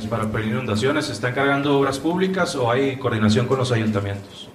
para prevenir inundaciones? ¿Se están cargando obras públicas o hay coordinación con los ayuntamientos?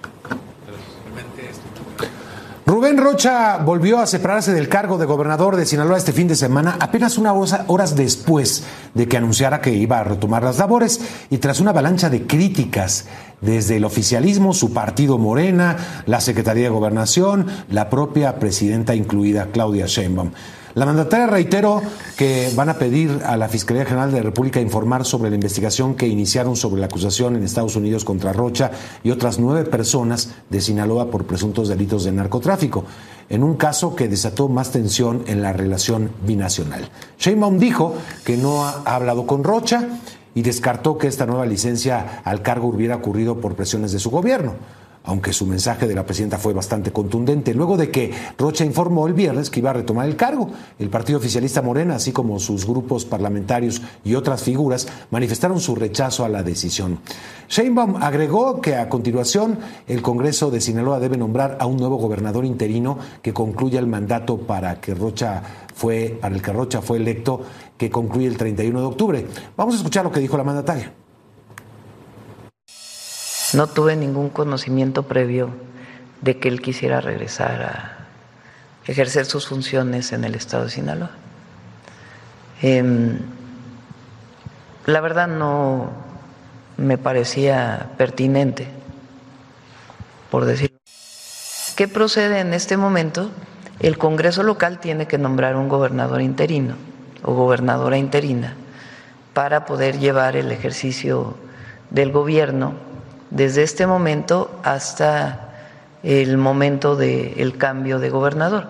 Rubén Rocha volvió a separarse del cargo de gobernador de Sinaloa este fin de semana, apenas unas horas después de que anunciara que iba a retomar las labores y tras una avalancha de críticas desde el oficialismo, su partido Morena, la Secretaría de Gobernación, la propia presidenta incluida, Claudia Sheinbaum. La mandataria reiteró que van a pedir a la Fiscalía General de la República informar sobre la investigación que iniciaron sobre la acusación en Estados Unidos contra Rocha y otras 9 personas de Sinaloa por presuntos delitos de narcotráfico, en un caso que desató más tensión en la relación binacional. Sheinbaum dijo que no ha hablado con Rocha y descartó que esta nueva licencia al cargo hubiera ocurrido por presiones de su gobierno, aunque su mensaje de la presidenta fue bastante contundente, luego de que Rocha informó el viernes que iba a retomar el cargo. El partido oficialista Morena, así como sus grupos parlamentarios y otras figuras, manifestaron su rechazo a la decisión. Sheinbaum agregó que a continuación el Congreso de Sinaloa debe nombrar a un nuevo gobernador interino que concluya el mandato para el que Rocha fue electo, que concluye el 31 de octubre. Vamos a escuchar lo que dijo la mandataria. No tuve ningún conocimiento previo de que él quisiera regresar a ejercer sus funciones en el estado de Sinaloa. La verdad no me parecía pertinente, por decirlo. ¿Qué procede en este momento? El Congreso local tiene que nombrar un gobernador interino o gobernadora interina para poder llevar el ejercicio del gobierno desde este momento hasta el momento del cambio de gobernador.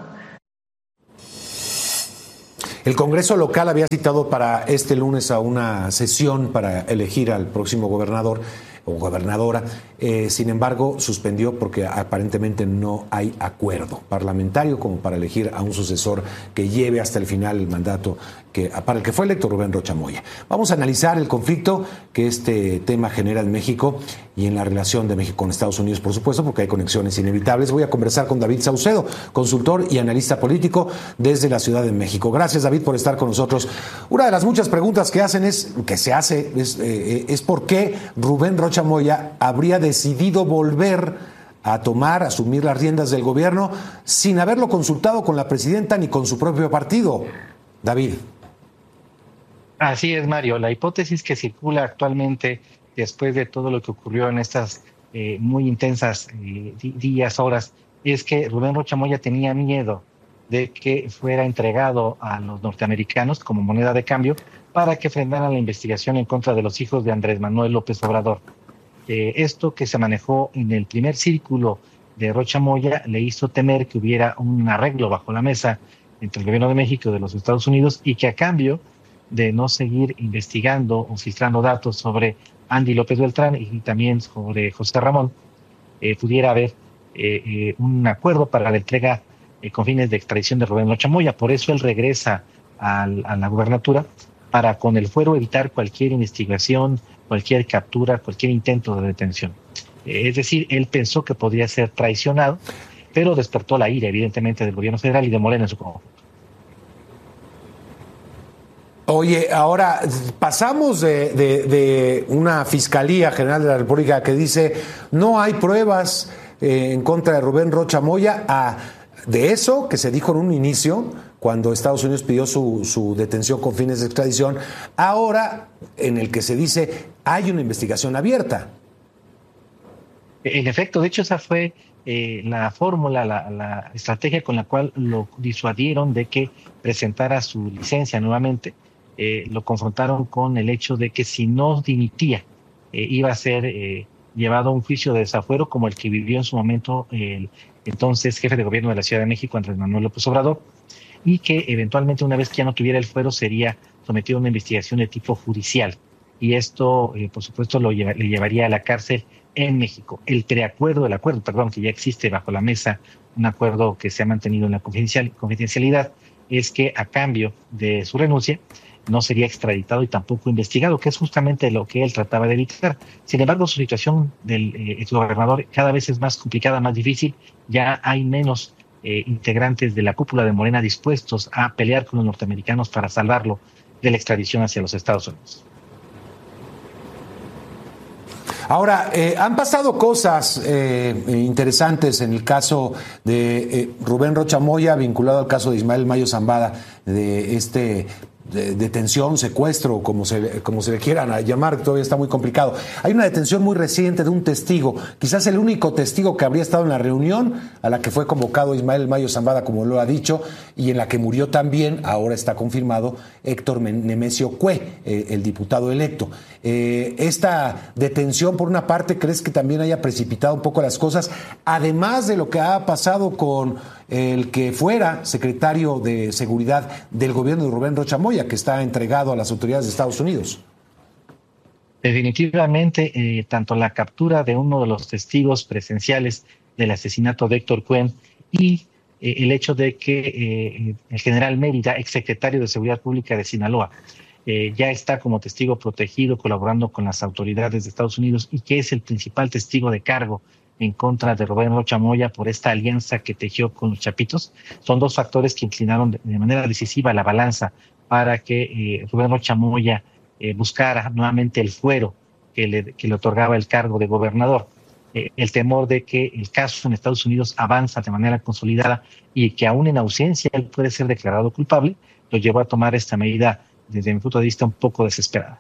El Congreso local había citado para este lunes a una sesión para elegir al próximo gobernador o gobernadora, sin embargo suspendió porque aparentemente no hay acuerdo parlamentario como para elegir a un sucesor que lleve hasta el final el mandato para el que fue electo Rubén Rocha Moya. Vamos a analizar el conflicto que este tema genera en México y en la relación de México con Estados Unidos, por supuesto, porque hay conexiones inevitables. Voy a conversar con David Saucedo, consultor y analista político desde la Ciudad de México. Gracias, David, por estar con nosotros. Una de las muchas preguntas que se hace es por qué Rubén Rocha Moya habría decidido volver a asumir las riendas del gobierno sin haberlo consultado con la presidenta ni con su propio partido. David. Así es, Mario. La hipótesis que circula actualmente, después de todo lo que ocurrió en estas muy intensas horas, es que Rubén Rocha Moya tenía miedo de que fuera entregado a los norteamericanos como moneda de cambio para que frenaran la investigación en contra de los hijos de Andrés Manuel López Obrador. Esto que se manejó en el primer círculo de Rocha Moya le hizo temer que hubiera un arreglo bajo la mesa entre el gobierno de México y de los Estados Unidos y que a cambio de no seguir investigando o filtrando datos sobre Andy López Beltrán y también sobre José Ramón, pudiera haber un acuerdo para la entrega con fines de extradición de Rubén Rocha Moya. Por eso él regresa a la gubernatura para con el fuero evitar cualquier investigación, cualquier captura, cualquier intento de detención. Es decir, él pensó que podría ser traicionado, pero despertó la ira, evidentemente, del gobierno federal y de Morena en su conjunto. Oye, ahora pasamos de una Fiscalía General de la República que dice no hay pruebas en contra de Rubén Rocha Moya a de eso que se dijo en un inicio cuando Estados Unidos pidió su detención con fines de extradición, ahora en el que se dice hay una investigación abierta. En efecto, de hecho esa fue la fórmula, la estrategia con la cual lo disuadieron de que presentara su licencia nuevamente. Lo confrontaron con el hecho de que si no dimitía iba a ser llevado a un juicio de desafuero como el que vivió en su momento el entonces jefe de gobierno de la Ciudad de México, Andrés Manuel López Obrador, y que eventualmente una vez que ya no tuviera el fuero sería sometido a una investigación de tipo judicial. Y esto, por supuesto, le llevaría a la cárcel en México. El acuerdo, que ya existe bajo la mesa, un acuerdo que se ha mantenido en la confidencialidad, es que a cambio de su renuncia no sería extraditado y tampoco investigado, que es justamente lo que él trataba de evitar. Sin embargo, su situación del exgobernador cada vez es más complicada, más difícil. Ya hay menos integrantes de la cúpula de Morena dispuestos a pelear con los norteamericanos para salvarlo de la extradición hacia los Estados Unidos. Ahora, han pasado cosas interesantes en el caso de Rubén Rocha Moya, vinculado al caso de Ismael Mayo Zambada, de detención, secuestro, como se le quieran llamar, todavía está muy complicado. Hay una detención muy reciente de un testigo, quizás el único testigo que habría estado en la reunión a la que fue convocado Ismael Mayo Zambada, como lo ha dicho, y en la que murió también, ahora está confirmado, Héctor Nemesio Cue, el diputado electo. Esta detención, por una parte, ¿crees que también haya precipitado un poco las cosas, además de lo que ha pasado con el que fuera secretario de Seguridad del gobierno de Rubén Rocha Moya, que está entregado a las autoridades de Estados Unidos? Definitivamente, tanto la captura de uno de los testigos presenciales del asesinato de Héctor Cuen y el hecho de que el general Mérida, exsecretario de Seguridad Pública de Sinaloa, ya está como testigo protegido colaborando con las autoridades de Estados Unidos y que es el principal testigo de cargo en contra de Rubén Rocha Moya por esta alianza que tejió con los Chapitos, son dos factores que inclinaron de manera decisiva la balanza para que Rubén Rocha Moya buscara nuevamente el fuero que le otorgaba el cargo de gobernador. El temor de que el caso en Estados Unidos avanza de manera consolidada y que aún en ausencia él puede ser declarado culpable, lo llevó a tomar esta medida, desde mi punto de vista, un poco desesperada.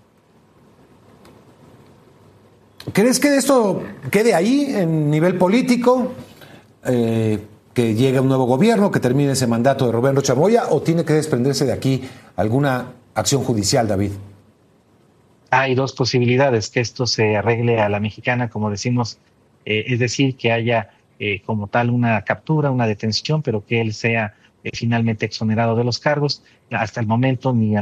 ¿Crees que esto quede ahí en nivel político? ¿Que llegue un nuevo gobierno, que termine ese mandato de Rubén Rocha Moya, o tiene que desprenderse de aquí alguna acción judicial, David? Hay dos posibilidades: que esto se arregle a la mexicana, como decimos, es decir, que haya como tal una captura, una detención, pero que él sea finalmente exonerado de los cargos. Hasta el momento ni